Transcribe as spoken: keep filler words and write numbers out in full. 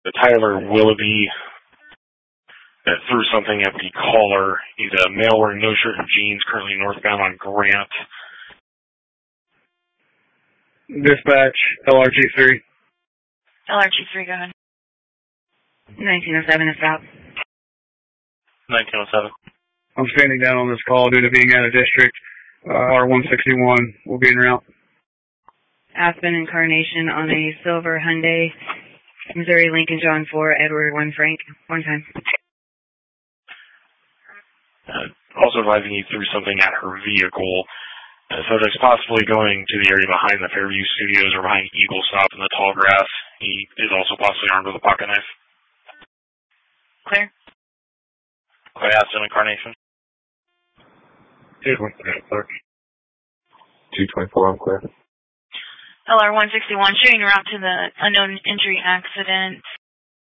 The Tyler Willoughby that threw something at the caller. He's a male wearing no shirt and jeans, currently northbound on Grant. Dispatch, L R G three. L R G three, go ahead. nineteen oh seven is out. nineteen oh seven. I'm standing down on this call due to being out of district. Uh, R one sixty-one will be en route. Aspen Incarnation on a silver Hyundai, Missouri Lincoln John four, Edward one Frank. One time. Uh, also advising you threw something at her vehicle. Uh, subject's possibly going to the area behind the Fairview Studios or behind Eagle Stop in the tall grass. He is also possibly armed with a pocket knife. Clear. Clay Aspen Incarnation. two twenty-four, two twenty-four, I'm clear. L R one sixty-one, shooting route to the unknown injury accident.